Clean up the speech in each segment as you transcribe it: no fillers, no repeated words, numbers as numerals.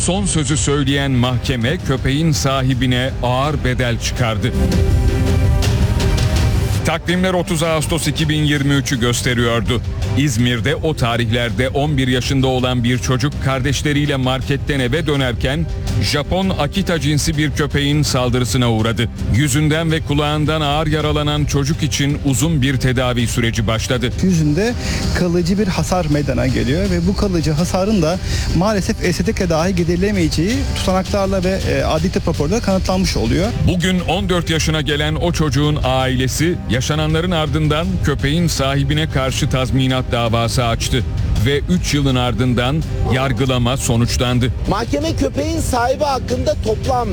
Son sözü söyleyen mahkeme köpeğin sahibine ağır bedel çıkardı. Takvimler 30 Ağustos 2023'ü gösteriyordu. İzmir'de o tarihlerde 11 yaşında olan bir çocuk kardeşleriyle marketten eve dönerken Japon Akita cinsi bir köpeğin saldırısına uğradı. Yüzünden ve kulağından ağır yaralanan çocuk için uzun bir tedavi süreci başladı. Yüzünde kalıcı bir hasar meydana geliyor ve bu kalıcı hasarın da maalesef estetikle dahi giderilemeyeceği tutanaklarla ve adli tıp raporlarıyla kanıtlanmış oluyor. Bugün 14 yaşına gelen o çocuğun ailesi yaşananların ardından köpeğin sahibine karşı tazminat davası açtı ve 3 yılın ardından yargılama sonuçlandı. Mahkeme köpeğin sahibi hakkında toplam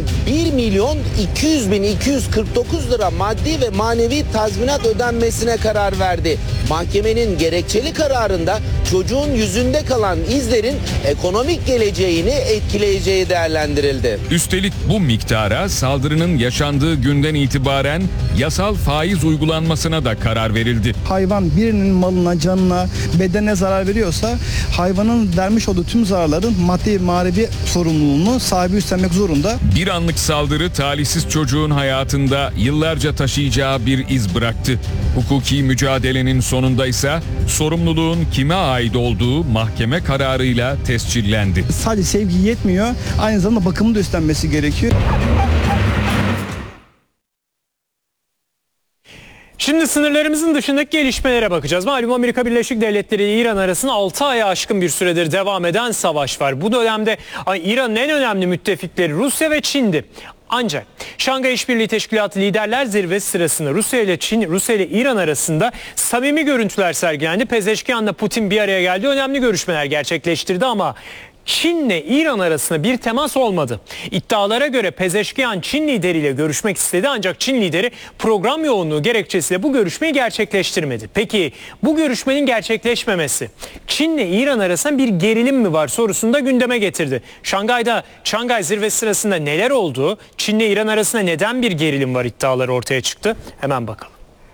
1.200.249 lira maddi ve manevi tazminat ödenmesine karar verdi. Mahkemenin gerekçeli kararında çocuğun yüzünde kalan izlerin ekonomik geleceğini etkileyeceği değerlendirildi. Üstelik bu miktara saldırının yaşandığı günden itibaren yasal faiz uygulanmasına da karar verildi. Hayvan birinin malına, canına, bedenine zarar veriyorsa hayvanın vermiş olduğu tüm zararların maddi manevi sorumluluğunu sahibi üstlenmek zorunda. Bir anlık saldırı talihsiz çocuğun hayatında yıllarca taşıyacağı bir iz bıraktı. Hukuki mücadelenin sonunda ise sorumluluğun kime ait olduğu mahkeme kararıyla tescillendi. Sadece sevgi yetmiyor, aynı zamanda bakımı da üstlenmesi gerekiyor. Şimdi sınırlarımızın dışındaki gelişmelere bakacağız. Malum Amerika Birleşik Devletleri ile İran arasında 6 aya aşkın bir süredir devam eden savaş var. Bu dönemde İran'ın en önemli müttefikleri Rusya ve Çin'di. Ancak Şangay İşbirliği Teşkilatı Liderler Zirvesi sırasında Rusya ile İran arasında samimi görüntüler sergilendi. Pezeşkian'la Putin bir araya geldi. Önemli görüşmeler gerçekleştirdi ama Çin'le İran arasında bir temas olmadı. İddialara göre Pezeşkian Çin lideriyle görüşmek istedi ancak Çin lideri program yoğunluğu gerekçesiyle bu görüşmeyi gerçekleştirmedi. Peki bu görüşmenin gerçekleşmemesi Çin'le İran arasında bir gerilim mi var sorusunu da gündeme getirdi. Şangay zirvesi sırasında neler oldu? Çin'le İran arasında neden bir gerilim var iddiaları ortaya çıktı? Hemen bakalım.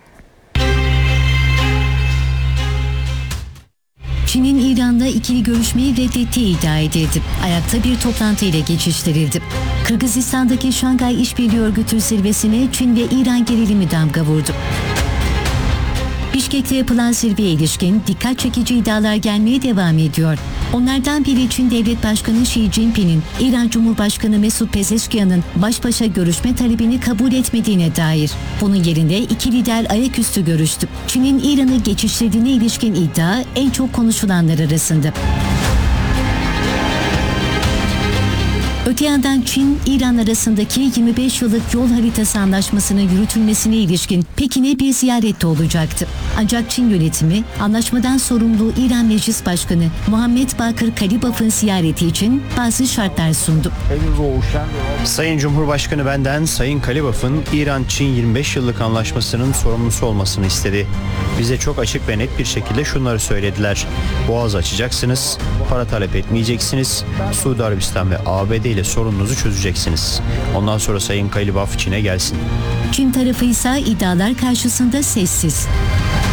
Çin'in İran'da ikili görüşmeyi reddettiği iddia edildi. Ayakta bir toplantıyla geçiştirildi. Kırgızistan'daki Şangay İşbirliği Örgütü zirvesine Çin ve İran gerilimi damga vurdu. Bişkek'te yapılan zirveye ilişkin dikkat çekici iddialar gelmeye devam ediyor. Onlardan biri Çin Devlet Başkanı Xi Jinping'in İran Cumhurbaşkanı Mesut Pezeşkian'ın baş başa görüşme talebini kabul etmediğine dair. Bunun yerine iki lider ayaküstü görüştü. Çin'in İran'ı geçiştirdiğine ilişkin iddia en çok konuşulanlar arasında. Öte yandan Çin, İran arasındaki 25 yıllık yol haritası anlaşmasının yürütülmesine ilişkin Pekin'e bir ziyarette olacaktı. Ancak Çin yönetimi anlaşmadan sorumlu İran Meclis Başkanı Muhammed Bakır Kalibaf'ın ziyareti için bazı şartlar sundu. Sayın Cumhurbaşkanı benden Sayın Kalibaf'ın İran-Çin 25 yıllık anlaşmasının sorumlusu olmasını istedi. Bize çok açık ve net bir şekilde şunları söylediler. Boğaz açacaksınız, para talep etmeyeceksiniz, Suudi Arabistan ve ABD ile sorununuzu çözeceksiniz. Ondan sonra Sayın Kalibaf Çin'e gelsin. Çin tarafı ise iddialar karşısında sessiz.